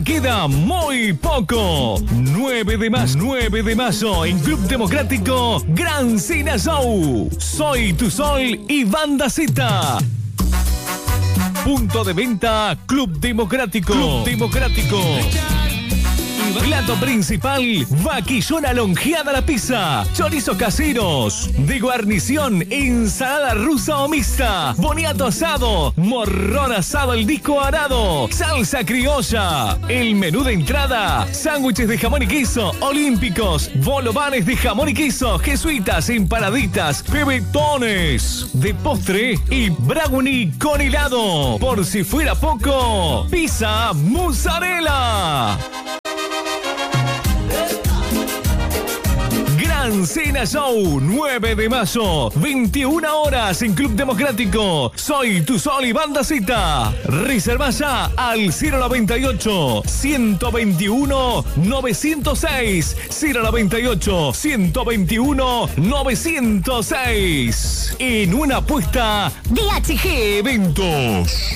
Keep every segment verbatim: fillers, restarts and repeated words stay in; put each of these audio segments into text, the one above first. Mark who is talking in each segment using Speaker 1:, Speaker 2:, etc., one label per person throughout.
Speaker 1: Queda muy poco. nueve de mayo, nueve de mayo en Club Democrático, Gran Cena Show. Soy Tu Sol y Banda Z. Punto de venta Club Democrático. Club Democrático. Plato principal, vaquillona longeada a la pizza, chorizos caseros, de guarnición, ensalada rusa o mixta, boniato asado, morrón asado al disco arado, salsa criolla, el menú de entrada, sándwiches de jamón y queso, olímpicos, bolovanes de jamón y queso, jesuitas, empanaditas, pebetones, de postre y brownie con helado. Por si fuera poco, pizza mozzarella. Gran Cena Show, nueve de mayo, veintiuna horas en Club Democrático. Soy Tu Sol y Banda Z. Reserva ya al cero noventa y ocho, ciento veintiuno, novecientos seis. cero noventa y ocho, ciento veintiuno, novecientos seis. En una apuesta de H G Eventos.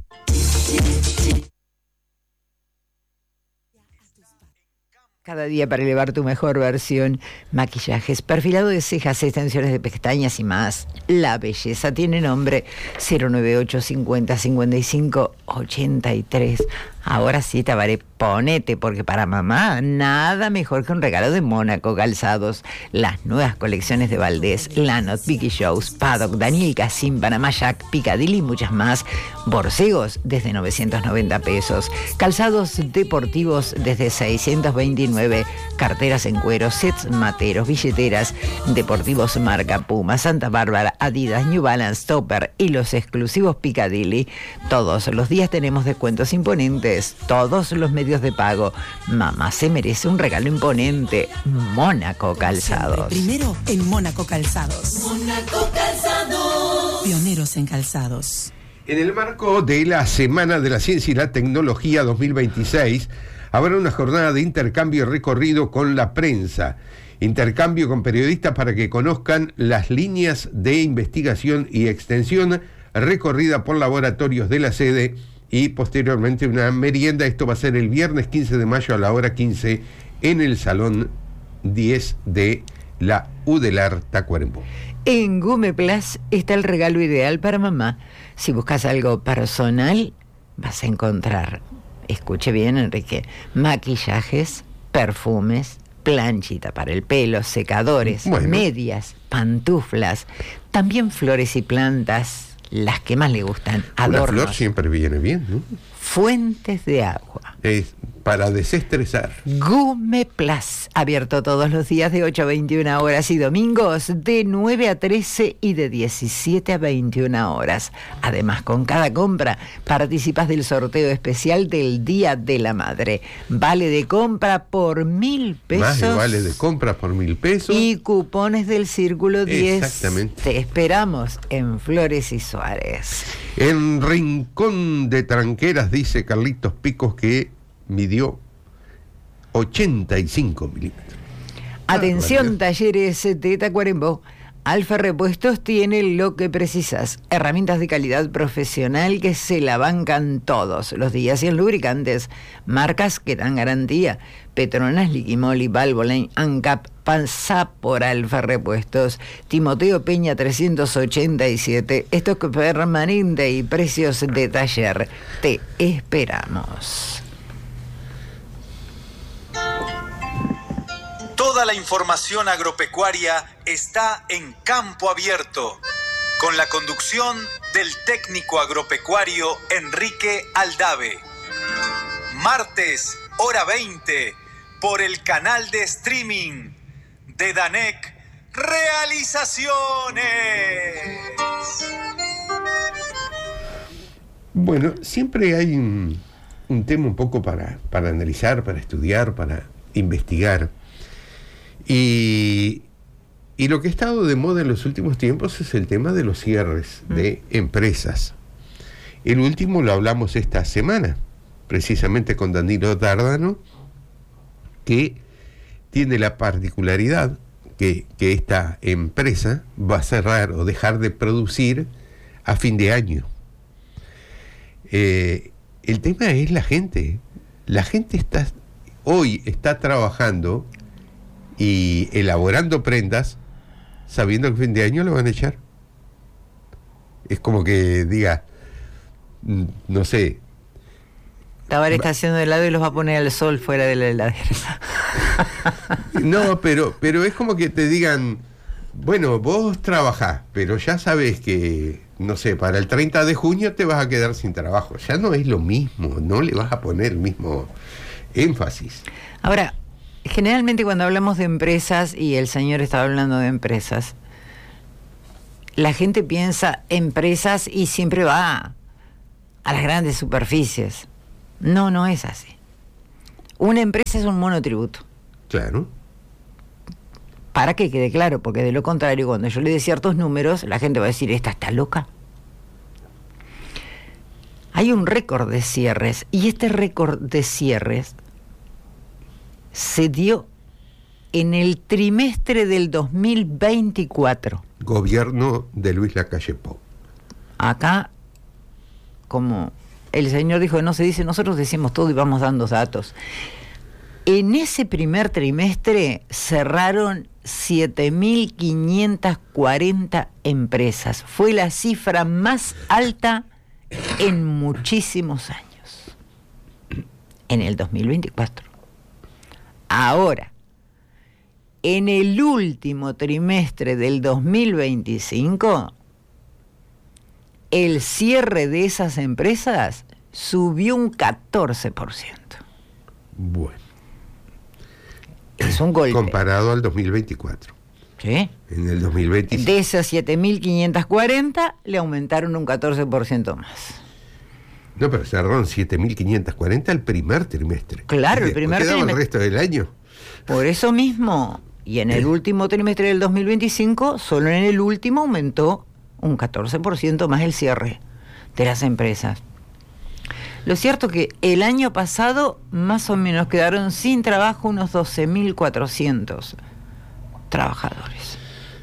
Speaker 2: Cada día para elevar tu mejor versión. Maquillajes, perfilado de cejas, extensiones de pestañas y más. La belleza tiene nombre. cero noventa y ocho, cincuenta, cincuenta y cinco, ochenta y tres. Ahora sí, Tabaré, ponete, porque para mamá nada mejor que un regalo de Mónaco Calzados. Las nuevas colecciones de Valdés, Lanot, Vicky Shows, Paddock, Daniel Cassim, Panamá Jack, Piccadilly y muchas más. Borcegos desde novecientos noventa pesos. Calzados deportivos desde seiscientos veintinueve. Carteras en cuero, sets materos, billeteras, deportivos marca Puma, Santa Bárbara, Adidas, New Balance, Topper y los exclusivos Piccadilly. Todos los días tenemos descuentos imponentes. Todos los medios de pago. Mamá se merece un regalo imponente. Mónaco Calzados.
Speaker 3: Siempre primero en Mónaco Calzados.
Speaker 4: Mónaco Calzados.
Speaker 3: Pioneros en calzados.
Speaker 5: En el marco de la Semana de la Ciencia y la Tecnología dos mil veintiséis, habrá una jornada de intercambio y recorrido con la prensa. Intercambio con periodistas para que conozcan las líneas de investigación y extensión, recorrida por laboratorios de la sede y posteriormente una merienda. Esto va a ser el viernes quince de mayo a la hora quince en el Salón diez de la UDELAR Tacuarembó.
Speaker 2: En Gume Plus está el regalo ideal para mamá. Si buscas algo personal, vas a encontrar, escuche bien, Enrique, maquillajes, perfumes, planchita para el pelo, secadores, bueno, medias, pantuflas, también flores y plantas, las que más le gustan, adornos.
Speaker 5: Una flor siempre viene bien, ¿no?
Speaker 2: Fuentes de agua.
Speaker 5: Es para desestresar.
Speaker 2: Gume Plus, abierto todos los días de ocho a veintiuna horas y domingos de nueve a trece y de diecisiete a veintiuna horas. Además, con cada compra participas del sorteo especial del Día de la Madre. Vale de compra por mil pesos.
Speaker 5: Más de vale de compra por mil pesos.
Speaker 2: Y cupones del Círculo diez.
Speaker 5: Exactamente.
Speaker 2: Te esperamos en Flores y Suárez.
Speaker 5: En Rincón de Tranqueras, dice Carlitos Picos, que midió ochenta y cinco milímetros.
Speaker 2: Atención, Talleres de Tacuarembó. Alfa Repuestos tiene lo que precisas. Herramientas de calidad profesional que se la bancan todos los días y en lubricantes. Marcas que dan garantía. Petronas, Liquimoli, Valvoline, ANCAP. Pasa por Alfa Repuestos. Timoteo Peña trescientos ochenta y siete. Stock permanente y precios de taller. Te esperamos.
Speaker 6: Toda la información agropecuaria está en Campo Abierto, con la conducción del técnico agropecuario Enrique Aldave. Martes, hora veinte, por el canal de streaming de Danec Realizaciones.
Speaker 5: Bueno, siempre hay un, un tema un poco para, para analizar, para estudiar, para investigar. Y, y lo que ha estado de moda en los últimos tiempos es el tema de los cierres mm. de empresas. El último lo hablamos esta semana, precisamente con Danilo Dárdano, que tiene la particularidad que, que esta empresa va a cerrar o dejar de producir a fin de año. Eh, el tema es la gente. la gente está hoy está trabajando y elaborando prendas sabiendo que el fin de año lo van a echar. Es como que diga, no sé,
Speaker 2: Tabar está haciendo helado y los va a poner al sol fuera de la heladera.
Speaker 5: no, pero pero es como que te digan, bueno, vos trabajás, pero ya sabes que, no sé, para el treinta de junio te vas a quedar sin trabajo. Ya no es lo mismo, no le vas a poner el mismo énfasis.
Speaker 2: Ahora, generalmente cuando hablamos de empresas, y el señor estaba hablando de empresas, la gente piensa empresas y siempre va a las grandes superficies. No, no es así. Una empresa es un monotributo.
Speaker 5: Claro.
Speaker 2: Para que quede claro, porque de lo contrario, cuando yo le dé ciertos números, la gente va a decir, ¿esta está loca? Hay un récord de cierres, y este récord de cierres se dio en el trimestre del dos mil veinticuatro.
Speaker 5: Gobierno de Luis Lacalle Pou.
Speaker 2: Acá, como el señor dijo que no se dice, nosotros decimos todo y vamos dando datos. En ese primer trimestre cerraron siete mil quinientas cuarenta empresas. Fue la cifra más alta en muchísimos años. En el dos mil veinticuatro. Ahora, en el último trimestre del dos mil veinticinco, el cierre de esas empresas subió un catorce por ciento.
Speaker 5: Bueno.
Speaker 2: Es un golpe.
Speaker 5: Comparado al dos mil veinticuatro.
Speaker 2: ¿Sí?
Speaker 5: En el dos mil veinticinco.
Speaker 2: De esas siete mil quinientas cuarenta le aumentaron un catorce por ciento más.
Speaker 5: No, pero cerraron siete mil quinientas cuarenta el primer trimestre.
Speaker 2: Claro, el primer
Speaker 5: trimestre. ¿Quedaba el
Speaker 2: trimestre.
Speaker 5: resto del año?
Speaker 2: Por eso mismo, y en el último trimestre del dos mil veinticinco, solo en el último aumentó un catorce por ciento más el cierre de las empresas. Lo cierto que el año pasado más o menos quedaron sin trabajo unos doce mil cuatrocientos trabajadores.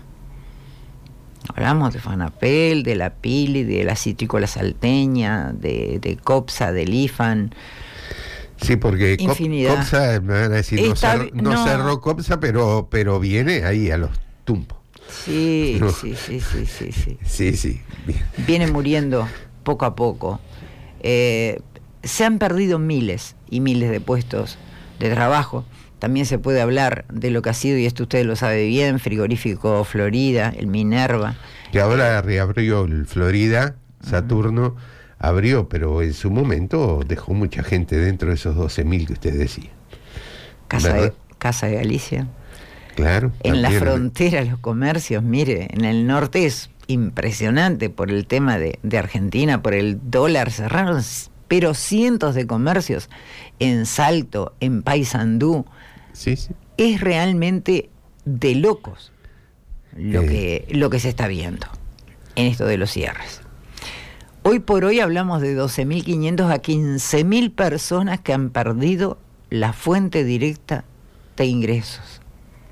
Speaker 2: Hablamos de Fanapel, de la Pili, de la Citrícola Salteña, de, de Copsa, del IFAN.
Speaker 5: Sí, porque Cop,
Speaker 2: Infinidad.
Speaker 5: Copsa, me van a decir, no,
Speaker 2: Está,
Speaker 5: cer, no,
Speaker 2: no
Speaker 5: cerró Copsa, pero, pero viene ahí a los tumbos.
Speaker 2: Sí,
Speaker 5: No.
Speaker 2: sí, sí, sí, sí, sí.
Speaker 5: Sí, sí, bien.
Speaker 2: Viene muriendo poco a poco. Eh, se han perdido miles y miles de puestos de trabajo. También se puede hablar de lo que ha sido, y esto usted lo sabe bien, Frigorífico Florida, el Minerva.
Speaker 5: Que ahora reabrió el Florida, Saturno, uh-huh. abrió, pero en su momento dejó mucha gente dentro de esos doce mil que usted decía.
Speaker 2: Casa de, Casa de Galicia.
Speaker 5: Claro.
Speaker 2: En
Speaker 5: también.
Speaker 2: la frontera, los comercios, mire, en el norte es impresionante por el tema de, de Argentina, por el dólar, cerraron, pero cientos de comercios en Salto, en Paysandú.
Speaker 5: Sí, sí.
Speaker 2: Es realmente de locos lo, eh. que, lo que se está viendo en esto de los cierres. Hoy por hoy hablamos de doce mil quinientos a quince mil personas que han perdido la fuente directa de ingresos.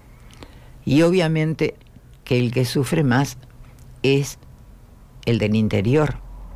Speaker 2: Y obviamente que el que sufre más es el del interior.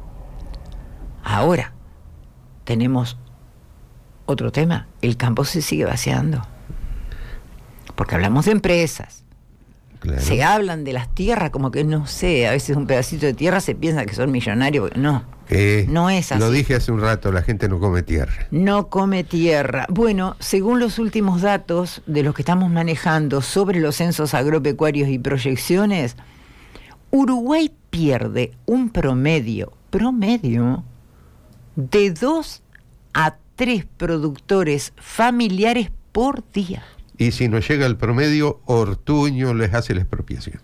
Speaker 2: Ahora tenemos otro tema, el campo se sigue vaciando. Porque hablamos de empresas.
Speaker 5: Claro.
Speaker 2: Se hablan de las tierras como que, no sé, a veces un pedacito de tierra se piensa que son millonarios. No,
Speaker 5: eh,
Speaker 2: no es así.
Speaker 5: Lo dije hace un rato, la gente no come tierra.
Speaker 2: No come tierra. Bueno, según los últimos datos de los que estamos manejando sobre los censos agropecuarios y proyecciones, Uruguay pierde un promedio, promedio, de dos a tres productores familiares por día.
Speaker 5: Y si no llega al promedio, Ortuño les hace la expropiación.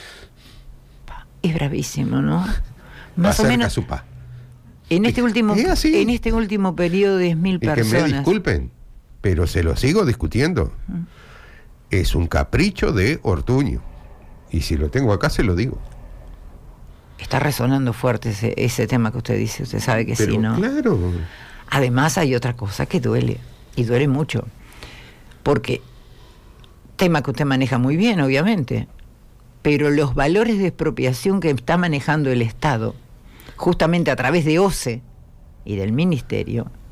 Speaker 2: Es bravísimo, ¿no? Más o menos.
Speaker 5: Su pa.
Speaker 2: En este último,
Speaker 5: ¿Es así?
Speaker 2: en este último periodo, diez mil personas.
Speaker 5: Y que me disculpen, pero se lo sigo discutiendo. Mm. Es un capricho de Ortuño. Y si lo tengo acá, se lo digo.
Speaker 2: Está resonando fuerte ese, ese tema que usted dice. Usted sabe que
Speaker 5: pero
Speaker 2: sí, ¿no?
Speaker 5: Claro.
Speaker 2: Además, hay otra cosa que duele. Y duele mucho. Porque, tema que usted maneja muy bien, obviamente, pero los valores de expropiación que está manejando el Estado, justamente a través de O C E y del Ministerio,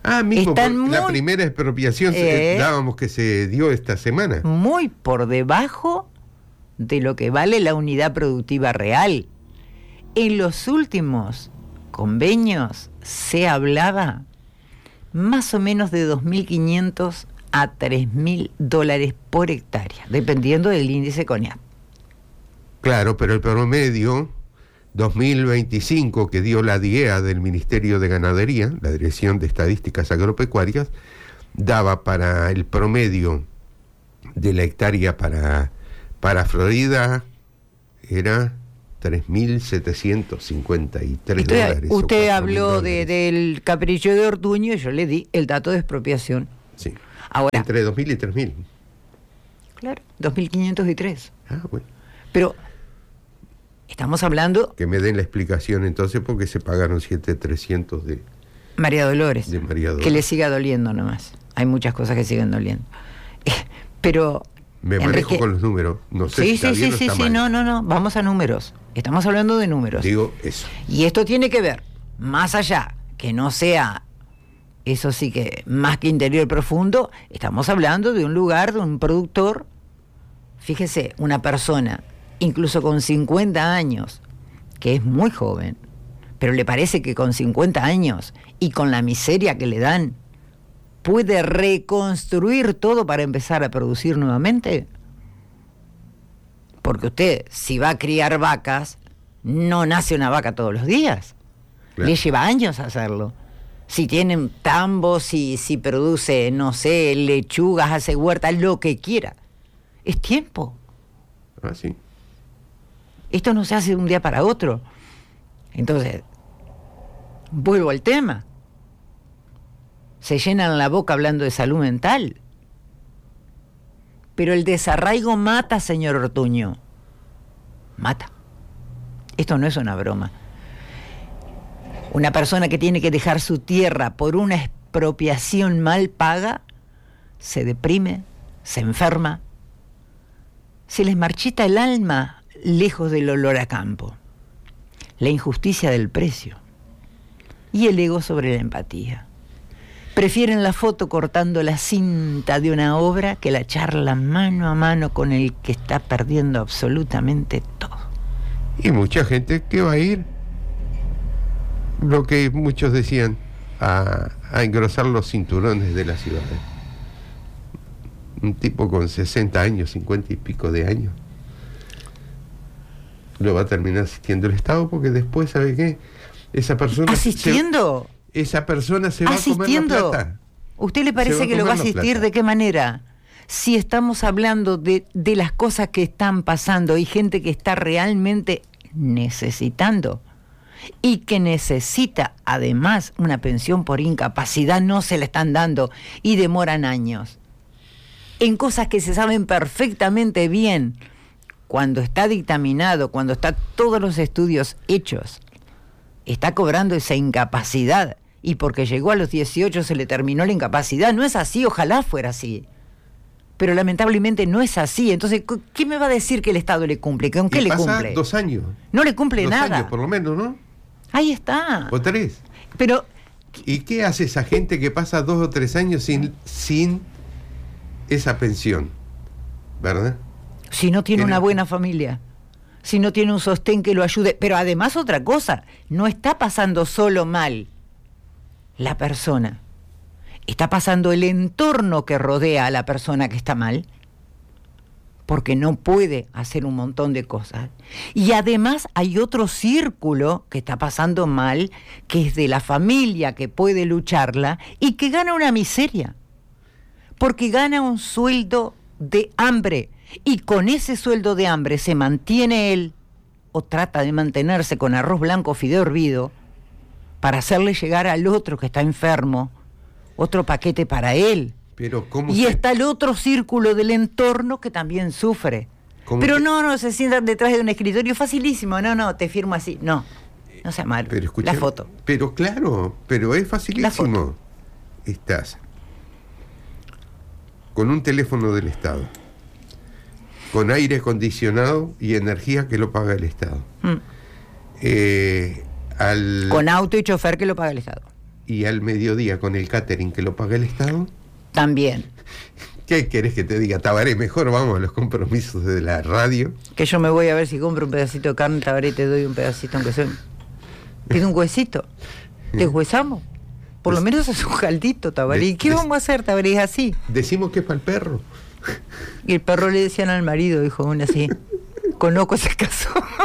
Speaker 5: Ah, mismo,
Speaker 2: Están
Speaker 5: por la
Speaker 2: muy-
Speaker 5: primera expropiación se-
Speaker 2: Eh.
Speaker 5: dábamos que se dio esta semana.
Speaker 2: Muy por debajo de lo que vale la unidad productiva real. En los últimos convenios se hablaba más o menos de dos mil quinientos a tres mil dólares por hectárea, dependiendo del índice CONIAP.
Speaker 5: Claro, pero el promedio dos mil veinticinco que dio la D I E A del Ministerio de Ganadería, la Dirección de Estadísticas Agropecuarias, daba para el promedio de la hectárea para, para Florida, era tres mil setecientos cincuenta y tres
Speaker 2: Usted,
Speaker 5: dólares. o
Speaker 2: usted
Speaker 5: cuatro mil
Speaker 2: habló de,
Speaker 5: dólares.
Speaker 2: del capricho de Ortuño y yo le di el dato de expropiación.
Speaker 5: Sí.
Speaker 2: Ahora,
Speaker 5: Entre dos mil y tres mil.
Speaker 2: claro, dos mil quinientos y tres.
Speaker 5: Ah, bueno.
Speaker 2: Pero estamos hablando,
Speaker 5: Que me den la explicación entonces porque se pagaron siete mil trescientos de...
Speaker 2: María Dolores,
Speaker 5: De María Dolores.
Speaker 2: que le siga doliendo nomás. Hay muchas cosas que siguen doliendo. Eh, Pero...
Speaker 5: Me manejo
Speaker 2: Enrique-
Speaker 5: con los números. No sé
Speaker 2: Sí,
Speaker 5: si está
Speaker 2: sí,
Speaker 5: bien
Speaker 2: sí,
Speaker 5: o
Speaker 2: sí,
Speaker 5: está
Speaker 2: sí,
Speaker 5: mal.
Speaker 2: no, no, no, vamos a números. Estamos hablando de números.
Speaker 5: Digo eso.
Speaker 2: Y esto tiene que ver, más allá, que no sea, eso sí que, más que interior profundo, estamos hablando de un lugar, de un productor, fíjese, una persona, incluso con cincuenta años, que es muy joven, pero le parece que con cincuenta años y con la miseria que le dan, puede reconstruir todo para empezar a producir nuevamente. Porque usted, si va a criar vacas, no nace una vaca todos los días.
Speaker 5: Claro.
Speaker 2: Le lleva años hacerlo. Si tiene tambos, si, si produce, no sé, lechugas, hace huertas, lo que quiera. Es tiempo.
Speaker 5: Ah, sí.
Speaker 2: Esto no se hace de un día para otro. Entonces, vuelvo al tema. Se llenan la boca hablando de salud mental. Pero el desarraigo mata, señor Ortuño. Mata. Esto no es una broma. Una persona que tiene que dejar su tierra por una expropiación mal paga, se deprime, se enferma, se les marchita el alma lejos del olor a campo. La injusticia del precio y el ego sobre la empatía. Prefieren la foto cortando la cinta de una obra que la charla mano a mano con el que está perdiendo absolutamente todo.
Speaker 5: Y mucha gente que va a ir, lo que muchos decían, a, a engrosar los cinturones de la ciudad. Un tipo con sesenta años, cincuenta y pico de años, lo va a terminar asistiendo el Estado porque después, ¿sabe qué? Esa persona...
Speaker 2: ¿Asistiendo?
Speaker 5: Se, esa persona se va a comer la
Speaker 2: ¿Asistiendo?
Speaker 5: plata.
Speaker 2: ¿Usted le
Speaker 5: Se
Speaker 2: parece
Speaker 5: va a
Speaker 2: que lo va a
Speaker 5: comer la
Speaker 2: asistir?
Speaker 5: plata.
Speaker 2: ¿De qué manera? Si estamos hablando de, de las cosas que están pasando y gente que está realmente necesitando y que necesita además una pensión por incapacidad, no se la están dando y demoran años. En cosas que se saben perfectamente bien, cuando está dictaminado, cuando está todos los estudios hechos, está cobrando esa incapacidad y porque llegó a los dieciocho se le terminó la incapacidad. No es así, ojalá fuera así. Pero lamentablemente no es así. Entonces, ¿qué me va a decir que el Estado le cumple? ¿Con qué
Speaker 5: Y
Speaker 2: le
Speaker 5: pasa
Speaker 2: cumple?
Speaker 5: dos años.
Speaker 2: No le cumple
Speaker 5: Dos
Speaker 2: nada.
Speaker 5: años, por lo menos, ¿no?
Speaker 2: Ahí está.
Speaker 5: O tres.
Speaker 2: Pero
Speaker 5: ¿Y qué hace esa gente que pasa dos o tres años sin, sin esa pensión? ¿Verdad?
Speaker 2: si no tiene
Speaker 5: Tiene-
Speaker 2: una buena familia, si no tiene un sostén que lo ayude, pero además otra cosa, no está pasando solo mal la persona, está pasando el entorno que rodea a la persona que está mal, porque no puede hacer un montón de cosas. Y además hay otro círculo que está pasando mal, que es de la familia que puede lucharla y que gana una miseria, porque gana un sueldo de hambre y con ese sueldo de hambre se mantiene él o trata de mantenerse con arroz blanco, fideo hervido, para hacerle llegar al otro que está enfermo otro paquete para él.
Speaker 5: Pero ¿cómo
Speaker 2: Y
Speaker 5: se-
Speaker 2: está el otro círculo del entorno que también sufre.
Speaker 5: ¿Cómo
Speaker 2: Pero
Speaker 5: se-
Speaker 2: no, no, se sientan detrás de un escritorio facilísimo. No, no, te firmo así. No, no sea malo.
Speaker 5: Pero escucha,
Speaker 2: La foto.
Speaker 5: Pero claro, pero es facilísimo. Estás con un teléfono del Estado, con aire acondicionado y energía que lo paga el Estado.
Speaker 2: Mm.
Speaker 5: Eh, al,
Speaker 2: Con auto y chofer que lo paga el Estado.
Speaker 5: y al mediodía con el catering que lo paga el Estado.
Speaker 2: También.
Speaker 5: ¿Qué querés que te diga, Tabaré? Mejor vamos a los compromisos de la radio.
Speaker 2: Que yo me voy a ver si compro un pedacito de carne, Tabaré, te doy un pedacito, aunque sea. Pido un huesito. ¿Te huesamos? Por lo menos es un caldito, Tabaré. ¿Y qué
Speaker 5: des,
Speaker 2: vamos a hacer, Tabaré? Es así.
Speaker 5: Decimos que es para el perro.
Speaker 2: Y el perro le decían al marido, dijo uno así. Conozco ese caso.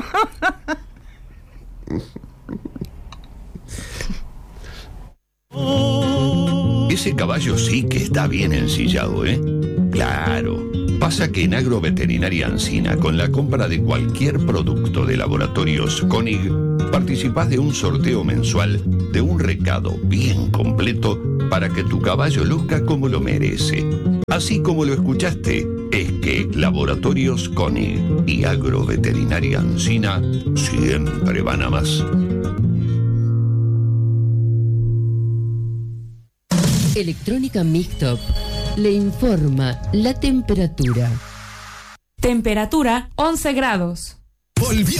Speaker 7: Ese caballo sí que está bien ensillado, ¿eh? Claro. Pasa que en Agroveterinaria Ancina, con la compra de cualquier producto de Laboratorios Koenig, participás de un sorteo mensual de un recado bien completo para que tu caballo luzca como lo merece. Así como lo escuchaste, es que Laboratorios Koenig y Agroveterinaria Ancina siempre van a más.
Speaker 8: Electrónica Mixtop le informa la temperatura.
Speaker 9: Temperatura once grados.
Speaker 1: Volvió